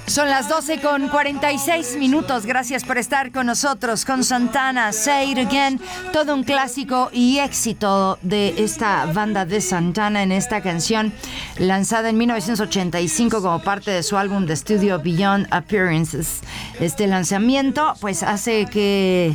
Son las 12:46. Gracias por estar con nosotros, con Santana, Say It Again. Todo un clásico y éxito de esta banda de Santana en esta canción, lanzada en 1985 como parte de su álbum de estudio Beyond Appearances. Este lanzamiento pues hace que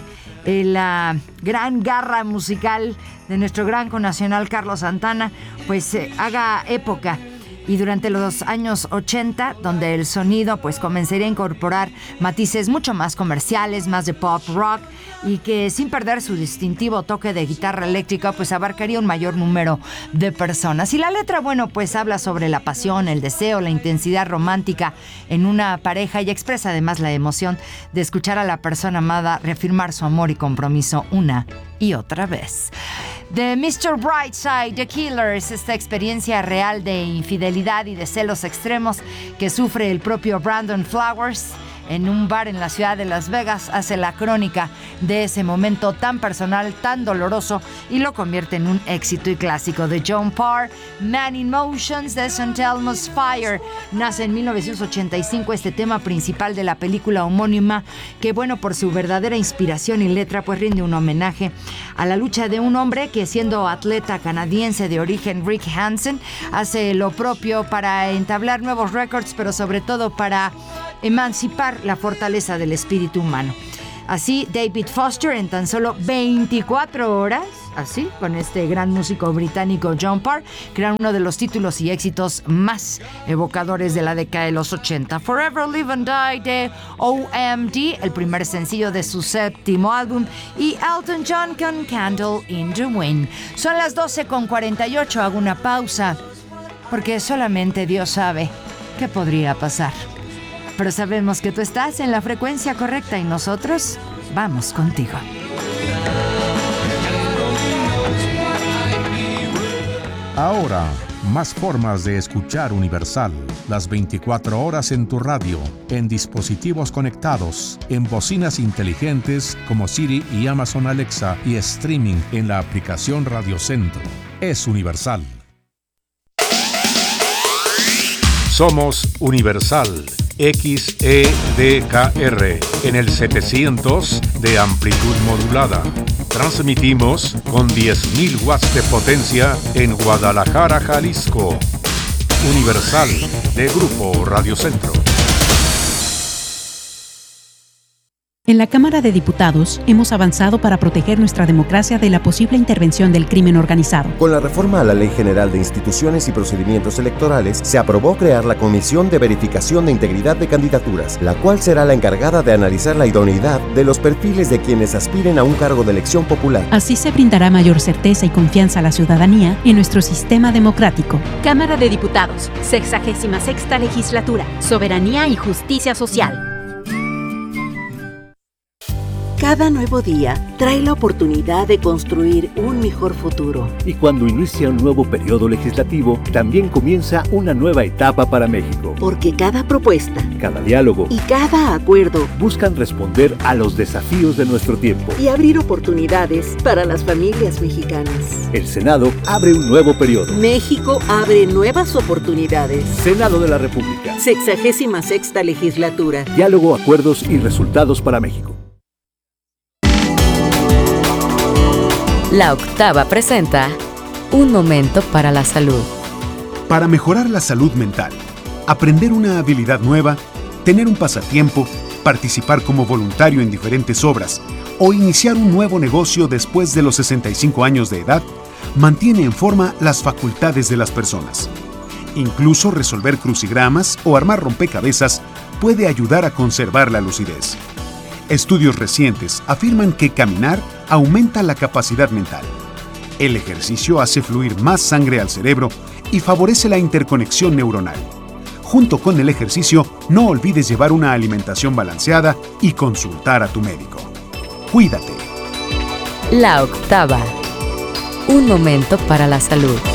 la gran garra musical de nuestro gran connacional Carlos Santana pues haga época. Y durante los años 80, donde el sonido pues comenzaría a incorporar matices mucho más comerciales, más de pop rock, y que sin perder su distintivo toque de guitarra eléctrica pues abarcaría un mayor número de personas. Y la letra, bueno, pues habla sobre la pasión, el deseo, la intensidad romántica en una pareja, y expresa además la emoción de escuchar a la persona amada reafirmar su amor y compromiso una y otra vez. The Mr. Brightside, The Killers, esta experiencia real de infidelidad y de celos extremos que sufre el propio Brandon Flowers en un bar en la ciudad de Las Vegas, hace la crónica de ese momento tan personal, tan doloroso, y lo convierte en un éxito y clásico. De John Parr, Man in Motions, de St. Elmo's Fire, nace en 1985 este tema principal de la película homónima, que bueno, por su verdadera inspiración y letra, pues rinde un homenaje a la lucha de un hombre que, siendo atleta canadiense de origen, Rick Hansen, hace lo propio para entablar nuevos récords, pero sobre todo para emancipar la fortaleza del espíritu humano. Así, David Foster, en tan solo 24 horas, así, con este gran músico británico John Parr, crean uno de los títulos y éxitos más evocadores de la década de los 80. Forever Live and Die, de OMD, el primer sencillo de su séptimo álbum, y Elton John con Candle in the Wind. Son las 12:48, hago una pausa, porque solamente Dios sabe qué podría pasar. Pero sabemos que tú estás en la frecuencia correcta y nosotros vamos contigo. Ahora, más formas de escuchar Universal. Las 24 horas en tu radio, en dispositivos conectados, en bocinas inteligentes como Siri y Amazon Alexa, y streaming en la aplicación Radio Centro. Es Universal. Somos Universal. XEDKR en el 700 de amplitud modulada. Transmitimos con 10.000 watts de potencia en Guadalajara, Jalisco. Universal, de Grupo Radio Centro. En la Cámara de Diputados hemos avanzado para proteger nuestra democracia de la posible intervención del crimen organizado. Con la reforma a la Ley General de Instituciones y Procedimientos Electorales, se aprobó crear la Comisión de Verificación de Integridad de Candidaturas, la cual será la encargada de analizar la idoneidad de los perfiles de quienes aspiren a un cargo de elección popular. Así se brindará mayor certeza y confianza a la ciudadanía en nuestro sistema democrático. Cámara de Diputados, 66ª Legislatura, Soberanía y Justicia Social. Cada nuevo día trae la oportunidad de construir un mejor futuro. Y cuando inicia un nuevo periodo legislativo, también comienza una nueva etapa para México. Porque cada propuesta, cada diálogo y cada acuerdo buscan responder a los desafíos de nuestro tiempo y abrir oportunidades para las familias mexicanas. El Senado abre un nuevo periodo. México abre nuevas oportunidades. Senado de la República. 66ª Legislatura. Diálogo, acuerdos y resultados para México. La Octava presenta Un Momento para la Salud. Para mejorar la salud mental, aprender una habilidad nueva, tener un pasatiempo, participar como voluntario en diferentes obras o iniciar un nuevo negocio después de los 65 años de edad, mantiene en forma las facultades de las personas. Incluso resolver crucigramas o armar rompecabezas puede ayudar a conservar la lucidez. Estudios recientes afirman que caminar aumenta la capacidad mental. El ejercicio hace fluir más sangre al cerebro y favorece la interconexión neuronal. Junto con el ejercicio, no olvides llevar una alimentación balanceada y consultar a tu médico. Cuídate. La Octava. Un momento para la salud.